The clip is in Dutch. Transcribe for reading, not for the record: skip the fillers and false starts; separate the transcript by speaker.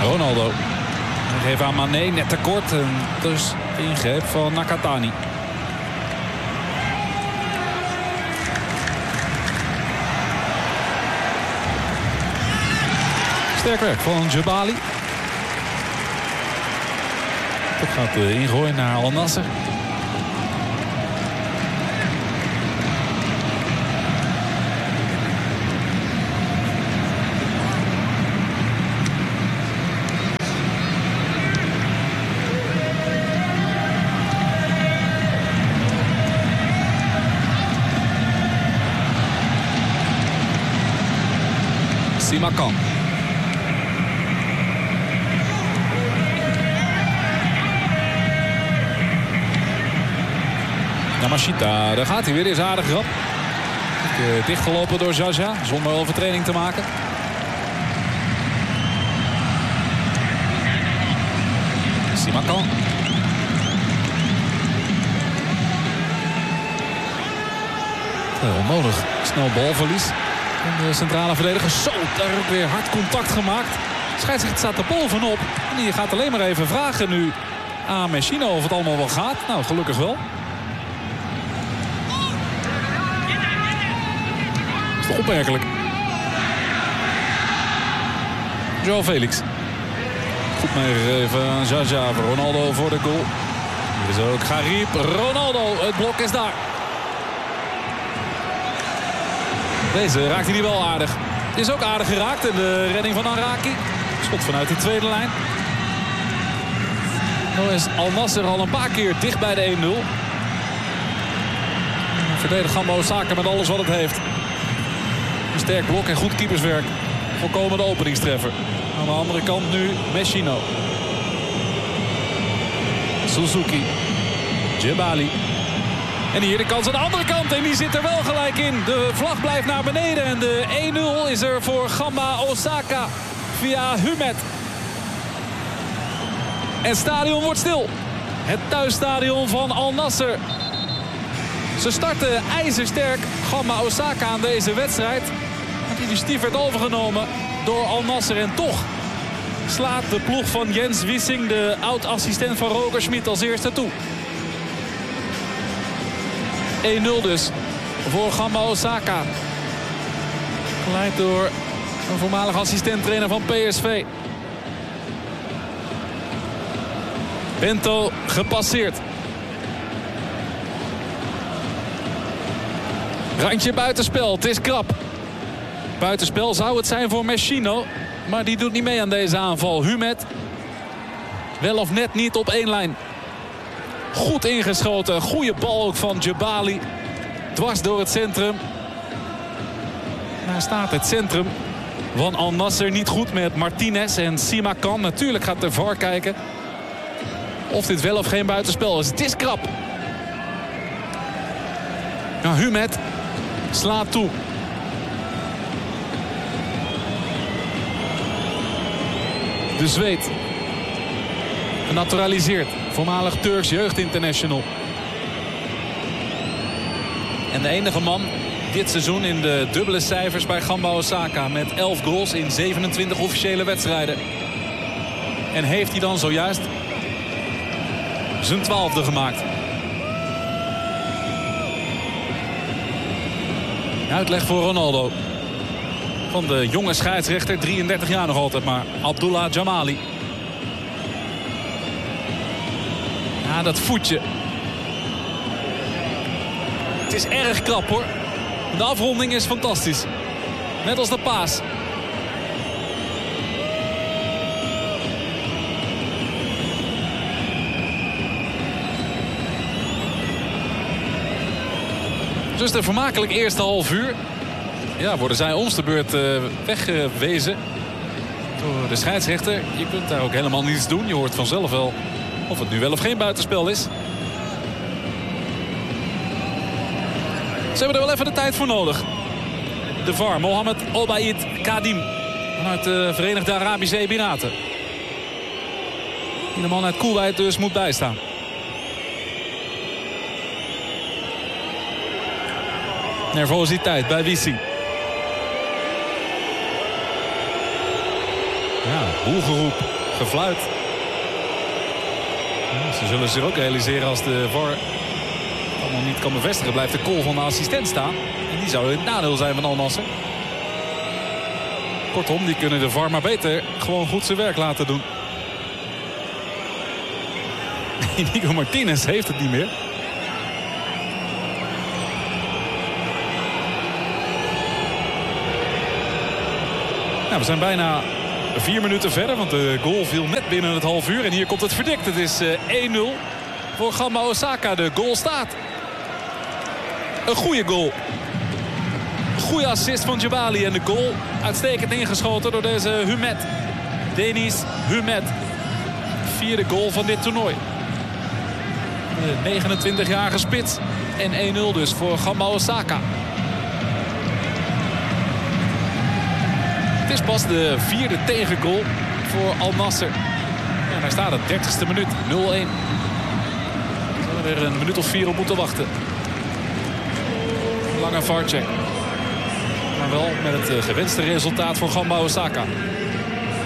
Speaker 1: Ronaldo. Hij geeft aan Mané, net tekort. En dus de ingreep van Nakatani. Sterk werk van Djibali. Dat gaat ingooien naar Al Nassr. Simakan. Yamashita, daar gaat hij weer. Is aardig grap. Dichtgelopen door Zaza, zonder overtreding te maken. Simakan. Onnodig. Snel balverlies. En de centrale verdediger. Zo, daar ook weer hard contact gemaakt. Scheidsrechter staat er bovenop. En die gaat alleen maar even vragen nu aan Messina of het allemaal wel gaat. Nou, gelukkig wel. Dat is toch opmerkelijk. João Felix. Goed meegegeven aan Zaza. Ronaldo voor de goal. Hier is ook Garib. Ronaldo, het blok is daar. Deze raakt hij wel aardig. Is ook aardig geraakt in de redding van Araki. Schot vanuit de tweede lijn. Nu is Al Nassr al een paar keer dicht bij de 1-0. Verdedigt Gamba Osaka met alles wat het heeft. Een sterk blok en goed keeperswerk. Volkomen de openingstreffer. Aan de andere kant nu Messina. Suzuki. Djibali. En hier de kans aan de andere kant. En die zit er wel gelijk in. De vlag blijft naar beneden. En de 1-0 is er voor Gamba Osaka via Humet. En het stadion wordt stil. Het thuisstadion van Al Nassr. Ze starten ijzersterk Gamba Osaka aan deze wedstrijd. Het initiatief werd overgenomen door Al Nassr. En toch slaat de ploeg van Jens Wissing, de oud-assistent van Roger Schmid, als eerste toe. 1-0 dus voor Gamba Osaka. Geleid door een voormalig assistent-trainer van PSV. Bento gepasseerd. Randje buitenspel, het is krap. Buitenspel zou het zijn voor Messina, maar die doet niet mee aan deze aanval. Humet wel of net niet op één lijn. Goed ingeschoten, goede bal ook van Djibali. Dwars door het centrum. Daar staat het centrum van Al Nassr niet goed met Martinez en Simakan. Natuurlijk gaat de VAR kijken of dit wel of geen buitenspel is. Het is krap. Nou, Humet slaat toe. De Zweed. Genaturaliseerd. Voormalig Turks jeugdinternational. En de enige man dit seizoen in de dubbele cijfers bij Gamba Osaka. Met 11 goals in 27 officiële wedstrijden. En heeft hij dan zojuist zijn 12e gemaakt. Uitleg voor Ronaldo. Van de jonge scheidsrechter, 33 jaar nog altijd maar. Abdullah Jamali. Ja, dat voetje. Het is erg krap hoor. De afronding is fantastisch. Net als de paas. Dus de vermakelijk eerste half uur. Ja, worden zij ons de beurt weggewezen door de scheidsrechter. Je kunt daar ook helemaal niets doen. Je hoort vanzelf wel of het nu wel of geen buitenspel is. Ze hebben er wel even de tijd voor nodig. De VAR, Mohammed Obaid Kadim. Vanuit de Verenigde Arabische Emiraten. Die de man uit Koeweit dus moet bijstaan. Nervositeit bij Wissing. Ja, boelgeroep, gefluit. Ja, ze zullen zich ook realiseren als de VAR allemaal niet kan bevestigen. Blijft de call van de assistent staan. En die zou het nadeel zijn van Al Nassr. Kortom, die kunnen de VAR maar beter gewoon goed zijn werk laten doen. Nico Martinez heeft het niet meer. Nou, we zijn bijna 4 minuten verder, want de goal viel net binnen het half uur. En hier komt het verdikt. Het is 1-0 voor Gamba Osaka. De goal staat. Een goede goal. Goede assist van Djibali en de goal uitstekend ingeschoten door deze Humet. Deniz Humet. 4e goal van dit toernooi. De 29-jarige spits. En 1-0 dus voor Gamba Osaka. Het is pas de 4e tegengoal voor Al Nassr. En daar staat het, 30ste minuut, 0-1. We zullen er een minuut of 4 op moeten wachten. Lange VAR-check. Maar wel met het gewenste resultaat voor Gamba Osaka.